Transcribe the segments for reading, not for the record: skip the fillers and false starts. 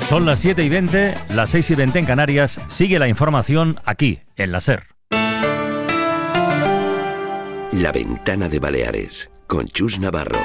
Son las 7:20, las 6:20 en Canarias. Sigue la información aquí, en la SER. La Ventana de Baleares, con Chus Navarro.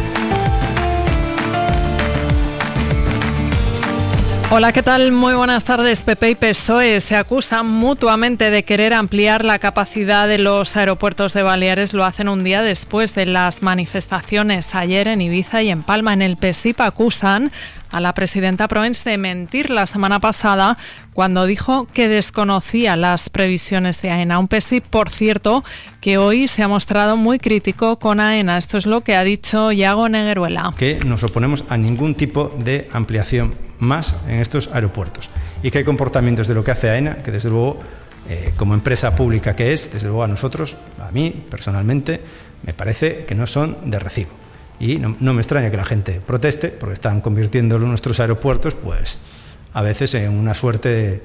Hola, ¿qué tal? Muy buenas tardes. PP y PSOE se acusan mutuamente de querer ampliar la capacidad de los aeropuertos de Baleares. Lo hacen un día después de las manifestaciones ayer en Ibiza y en Palma. En el PSIP acusan a la presidenta Proens de mentir la semana pasada cuando dijo que desconocía las previsiones de AENA. Un PSIP, por cierto, que hoy se ha mostrado muy crítico con AENA. Esto es lo que ha dicho Iago Negueruela. Que nos oponemos a ningún tipo de ampliación más en estos aeropuertos y que hay comportamientos de lo que hace AENA que desde luego, como empresa pública que es, desde luego a nosotros, a mí personalmente, me parece que no son de recibo. Y no me extraña que la gente proteste porque están convirtiendo nuestros aeropuertos pues a veces en una suerte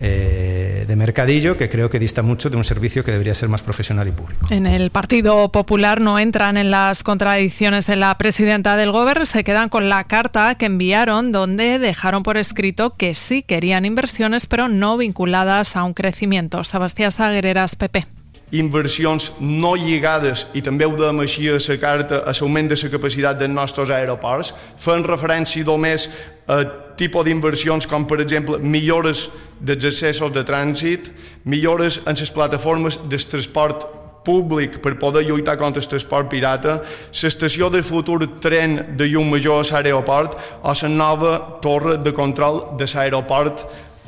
de mercadillo que creo que dista mucho de un servicio que debería ser más profesional y público. En el Partido Popular no entran en las contradicciones de la presidenta del Gobierno, se quedan con la carta que enviaron donde dejaron por escrito que sí querían inversiones pero no vinculadas a un crecimiento. Sebastià Saguereras, PP. Inversions no lligades, i també ho dèiem així a la carta, a l'augment de la capacitat dels nostres aeroports, fent referència només a tipus d'inversions com, per exemple, millores dels accessos de trànsit, millores en les plataformes del transport públic per poder lluitar contra el transport pirata, l'estació del futur tren de llum major a l'aeroport o la nova torre de control de l'aeroport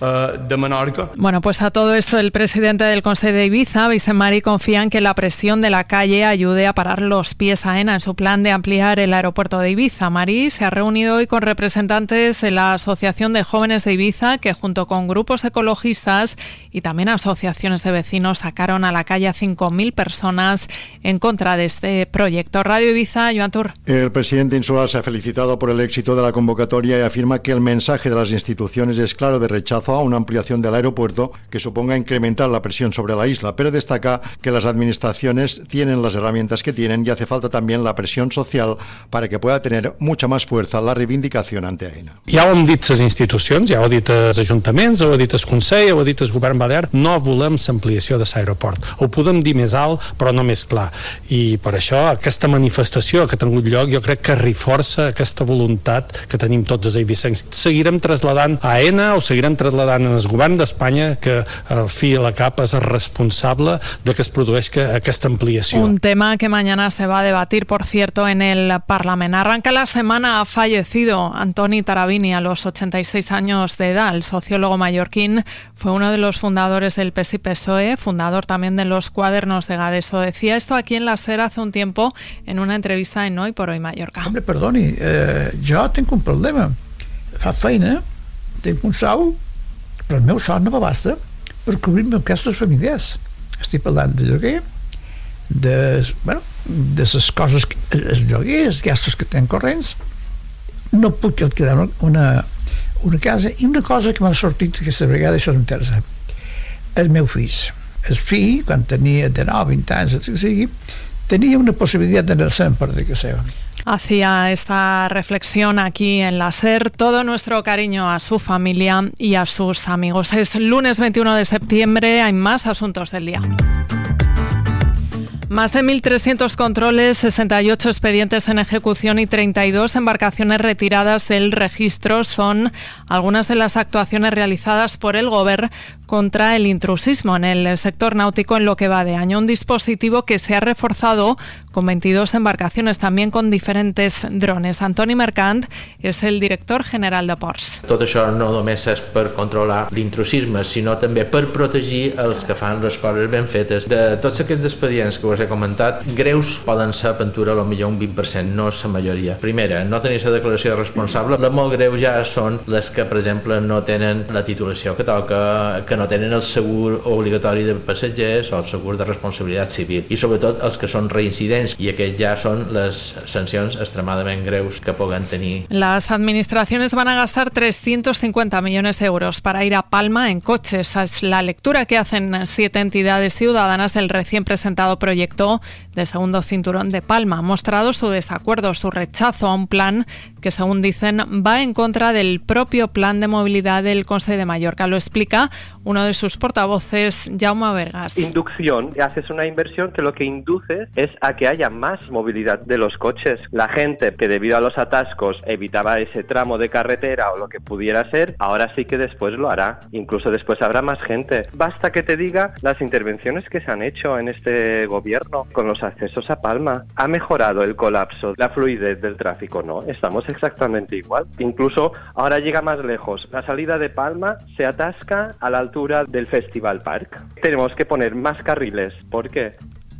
de Menorca. Bueno, pues a todo esto el presidente del Consejo de Ibiza, Vicent Marí, confía en que la presión de la calle ayude a parar los pies a AENA en su plan de ampliar el aeropuerto de Ibiza. Marí se ha reunido hoy con representantes de la Asociación de Jóvenes de Ibiza que junto con grupos ecologistas y también asociaciones de vecinos sacaron a la calle a 5.000 personas en contra de este proyecto. Radio Ibiza, Joan Tur. El presidente insular se ha felicitado por el éxito de la convocatoria y afirma que el mensaje de las instituciones es claro de rechazo a una ampliación del aeropuerto que suponga incrementar la presión sobre la isla, pero destaca que las administraciones tienen las herramientas que tienen y hace falta también la presión social para que pueda tener mucha más fuerza la reivindicación ante AENA. Ja ho hem dit les institucions, ja ho ha dit els ajuntaments, ho ha dit el Consell, ho ha dit el govern balear, no volem l'ampliació de l'aeroport. Ho podem dir més alt, però no més clar. I per això aquesta manifestació que ha tingut lloc jo crec que reforça aquesta voluntat que tenim tots els eivissencs. Seguirem trasladant a AENA o seguirem trasladant en el govern d'Espanya que al fi i a la cap és el responsable de que es produeixi aquesta ampliació. Un tema que mañana se va a debatir, por cierto, en el Parlamento. Arranca la semana, ha fallecido Antoni Tarabini a los 86 años de edad. El sociólogo mallorquín fue uno de los fundadores del PSI-PSOE, fundador también de los Cuadernos de Gadeso. Decía esto aquí en la SER hace un tiempo en una entrevista en Hoy por Hoy Mallorca. Hombre, perdoni, jo tinc un problema. Fa feina, tinc un sou, però el meu sou no m'abasta per cobrir-me aquestes famílies. Estic parlant de lloguer, de les coses, els lloguers, els gastos que tenen corrents. No puc alquilar una casa. I una cosa que m'ha sortit aquesta vegada, això m'interessa. El meu fill, quan tenia de 9, 20 anys, el que sigui, tenía una posibilidad de nacer en parte que sea. Hacía esta reflexión aquí en la SER. Todo nuestro cariño a su familia y a sus amigos. Es lunes 21 de septiembre, hay más asuntos del día. Más de 1.300 controles, 68 expedientes en ejecución y 32 embarcaciones retiradas del registro son algunas de las actuaciones realizadas por el Gobierno contra el intrusismo en el sector náutico en lo que va de año. Un dispositivo que se ha reforzado con 22 embarcaciones, también con diferentes drones. Antoni Mercant és el director general de Ports. Tot això no només és per controlar l'intrusisme, sinó també per protegir els que fan les coses ben fetes. De tots aquests expedients que us he comentat, greus poden ser a Pentura potser un 20%, no és la majoria. Primera, no tenir la declaració de responsable. Les molt greus ja són les que, per exemple, no tenen la titulació que toca, que no tenen el segur obligatori de passatgers o el segur de responsabilitat civil. I sobretot els que són reincidents, i aquests ja són les sancions extremadament greus que puguen tenir. Las administraciones van a gastar 350 millones de euros para ir a Palma en coches. Esa es la lectura que hacen 7 entidades ciudadanas del recién presentado proyecto de segundo cinturón de Palma. Han mostrado su desacuerdo, su rechazo a un plan que según dicen va en contra del propio plan de movilidad del Consell de Mallorca. Lo explica uno de sus portavoces, Jaume Bergas. Inducción, haces una inversión que lo que induce es a que haya más movilidad de los coches. La gente que debido a los atascos evitaba ese tramo de carretera o lo que pudiera ser, ahora sí que después lo hará. Incluso después habrá más gente. Basta que te diga las intervenciones que se han hecho en este gobierno con los accesos a Palma. ¿Ha mejorado el colapso, la fluidez del tráfico? No, estamos exactamente igual. Incluso ahora llega más lejos. La salida de Palma se atasca a la altura del Festival Park. Tenemos que poner más carriles. ¿Por qué?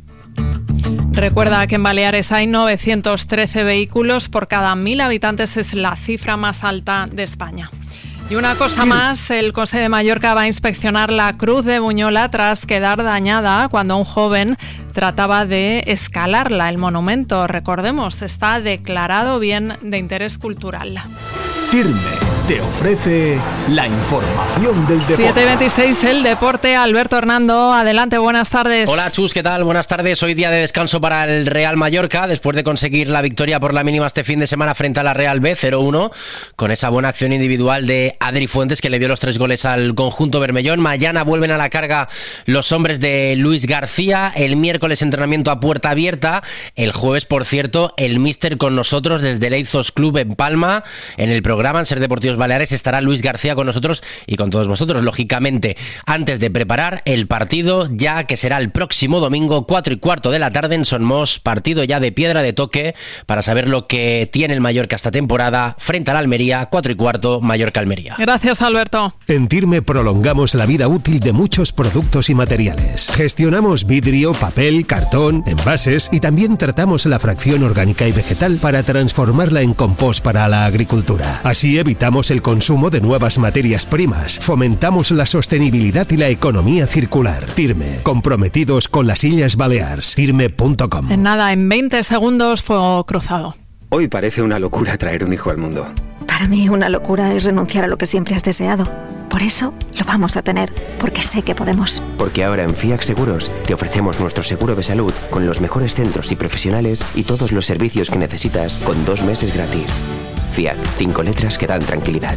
Recuerda que en Baleares hay 913 vehículos por cada 1.000 habitantes, es la cifra más alta de España. Y una cosa más, el Consell de Mallorca va a inspeccionar la Cruz de Buñola tras quedar dañada cuando un joven trataba de escalarla. El monumento, recordemos, está declarado bien de interés cultural. Tirme te ofrece la información del deporte. 7:26, el deporte. Alberto Hernando, adelante, buenas tardes. Hola Chus, ¿qué tal? Buenas tardes. Hoy día de descanso para el Real Mallorca, después de conseguir la victoria por la mínima este fin de semana frente a la Real B, 0-1, con esa buena acción individual de Adri Fuentes, que le dio los 3 goles al conjunto bermellón. Mañana vuelven a la carga los hombres de Luis García. El miércoles entrenamiento a puerta abierta. El jueves, por cierto, el míster con nosotros desde el Eizos Club en Palma. En el programa En Ser Deportivos Baleares estará Luis García con nosotros y con todos vosotros, lógicamente, antes de preparar el partido, ya que será el próximo domingo, 4:15 de la tarde en Son Mos, partido ya de piedra de toque para saber lo que tiene el Mallorca esta temporada frente al Almería, 4:15, Mallorca-Almería. Gracias, Alberto. En Tirme prolongamos la vida útil de muchos productos y materiales. Gestionamos vidrio, papel, cartón, envases y también tratamos la fracción orgánica y vegetal para transformarla en compost para la agricultura. Así evitamos el consumo de nuevas materias primas, fomentamos la sostenibilidad y la economía circular. Tirme, comprometidos con las Illes Balears. Tirme.com. En nada, en 20 segundos, fuego cruzado. Hoy parece una locura traer un hijo al mundo. Para mí una locura es renunciar a lo que siempre has deseado. Por eso lo vamos a tener, porque sé que podemos. Porque ahora en FIAC Seguros te ofrecemos nuestro seguro de salud con los mejores centros y profesionales y todos los servicios que necesitas con 2 meses gratis. FIAC, 5 letras que dan tranquilidad.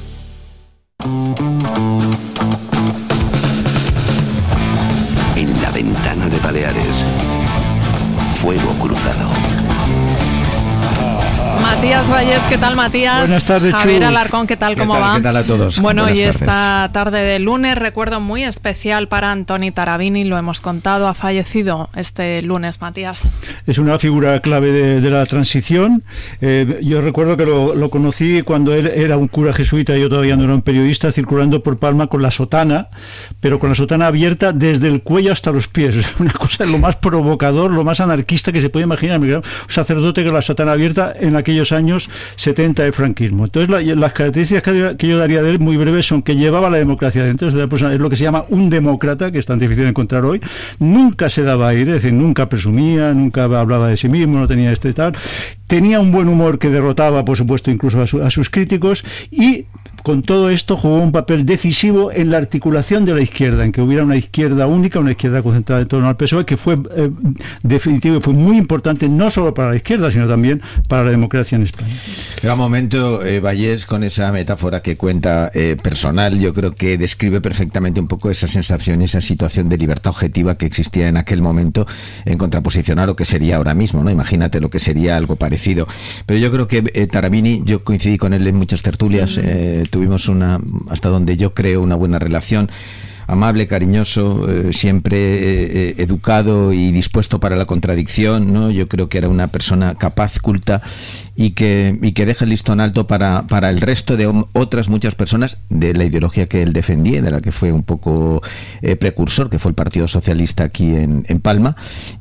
En la ventana de Baleares, fuego cruzado. Matías Vallés, ¿qué tal, Matías? Buenas tardes, Javier Chus. Alarcón, ¿qué tal? ¿Cómo va? ¿Qué tal a todos? Bueno, Buenas y tardes. esta tarde de lunes, recuerdo muy especial para Antoni Tarabini, lo hemos contado, ha fallecido este lunes, Matías. Es una figura clave de la transición. Yo recuerdo que lo conocí cuando él era un cura jesuita, yo todavía no era un periodista, circulando por Palma con la sotana, pero con la sotana abierta desde el cuello hasta los pies. O sea, una cosa lo más provocador, lo más anarquista que se puede imaginar. Un sacerdote con la sotana abierta en aquellos años 70 de franquismo. Entonces las características que yo daría de él muy breves son que llevaba la democracia dentro, es lo que se llama un demócrata, que es tan difícil de encontrar hoy. Nunca se daba aire, es decir, nunca presumía, nunca hablaba de sí mismo, no tenía tal. Tenía un buen humor que derrotaba, por supuesto, incluso a sus críticos, y con todo esto jugó un papel decisivo en la articulación de la izquierda, en que hubiera una izquierda única, una izquierda concentrada en torno al PSOE, que fue definitivo y fue muy importante no solo para la izquierda, sino también para la democracia en España. Llega un momento, Vallés, con esa metáfora que cuenta personal, yo creo que describe perfectamente un poco esa sensación, esa situación de libertad objetiva que existía en aquel momento en contraposición a lo que sería ahora mismo, ¿no? Imagínate lo que sería algo parecido. Pero yo creo que Tarabini, yo coincidí con él en muchas tertulias, tuvimos hasta donde yo creo, una buena relación. Amable, cariñoso, siempre educado y dispuesto para la contradicción, ¿no? Yo creo que era una persona capaz, culta y que deja el listón alto para el resto de otras muchas personas de la ideología que él defendía, de la que fue un poco precursor, que fue el Partido Socialista aquí en Palma,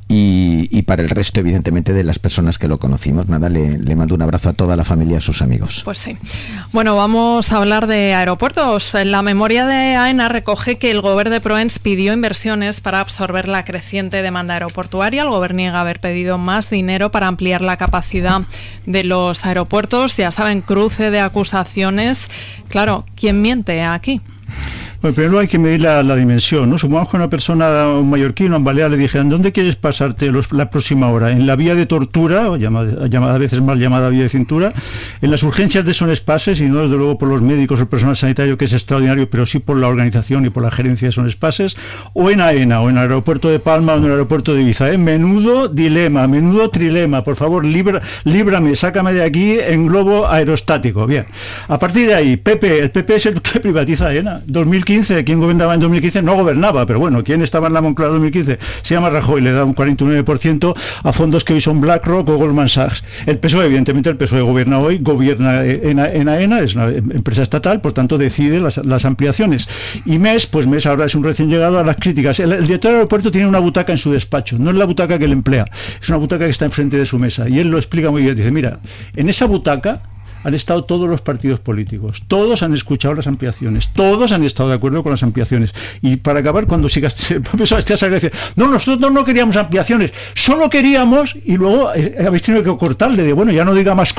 y para el resto, evidentemente, de las personas que lo conocimos. Nada, le mando un abrazo a toda la familia y a sus amigos. Pues sí. Bueno, vamos a hablar de aeropuertos. La memoria de AENA recoge que el Govern de Proens pidió inversiones para absorber la creciente demanda aeroportuaria. El Govern niega haber pedido más dinero para ampliar la capacidad de los aeropuertos. Ya saben, cruce de acusaciones. Claro, ¿quién miente aquí? Bueno, primero hay que medir la dimensión, ¿no? Supongamos que una persona, un mallorquín o un balear, le dijeran, ¿dónde quieres pasarte la próxima hora? ¿En la vía de tortura, o llamada a veces mal llamada vía de cintura? ¿En las urgencias de Son Espases, y no desde luego por los médicos o el personal sanitario, que es extraordinario, pero sí por la organización y por la gerencia de Son Espases? ¿O en AENA, o en el aeropuerto de Palma, o en el aeropuerto de Ibiza? Menudo dilema, menudo trilema. Por favor, líbrame, sácame de aquí en globo aerostático. Bien, a partir de ahí, el PP es el que privatiza AENA. 2015, ¿quién gobernaba en 2015? No gobernaba, pero bueno, ¿quién estaba en la Moncloa en 2015? Se llama Rajoy, le da un 49% a fondos que hoy son BlackRock o Goldman Sachs. El PSOE, evidentemente, el PSOE gobierna hoy, gobierna en AENA, es una empresa estatal, por tanto decide las ampliaciones. Y MES ahora es un recién llegado a las críticas. El director del aeropuerto tiene una butaca en su despacho, no es la butaca que le emplea, es una butaca que está enfrente de su mesa, y él lo explica muy bien, dice, mira, en esa butaca han estado todos los partidos políticos, todos han escuchado las ampliaciones, todos han estado de acuerdo con las ampliaciones. Y para acabar, cuando sigas, el profesor Sebastián dice, no, nosotros no queríamos ampliaciones, solo queríamos, y luego habéis tenido que cortarle de, bueno, ya no diga más